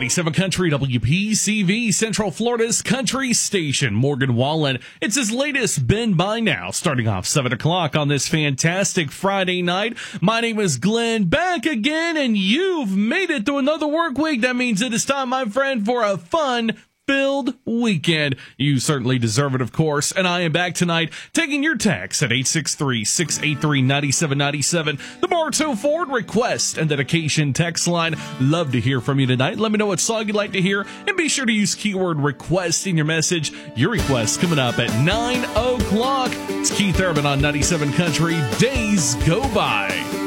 97 Country, WPCV, Central Florida's country station. Morgan Wallen. It's his latest Been By Now, starting off 7 o'clock on this fantastic Friday night. My name is Glenn, back again, and you've made it through another work week. That means it is time, my friend, for a fun-filled weekend. You certainly deserve it, of course. And I am back tonight taking your text at 863-683-9797. The Bartow Ford request and dedication text line. Love to hear from you tonight. Let me know what song you'd like to hear, and be sure to use keyword request in your message. Your request coming up at 9 o'clock. It's Keith Urban on 97 Country. Days Go By.